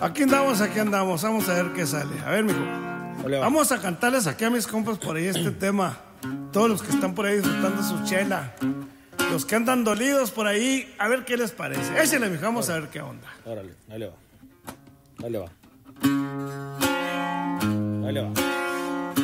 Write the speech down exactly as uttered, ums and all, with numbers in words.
Aquí andamos, aquí andamos. Vamos a ver qué sale. A ver, mijo. Vamos a cantarles aquí a mis compas por ahí este tema. Todos los que están por ahí disfrutando su chela. Los que andan dolidos por ahí, a ver qué les parece. Échale, mijo, vamos a ver qué onda. Órale, ahí le va. Ahí le va. Ahí le va.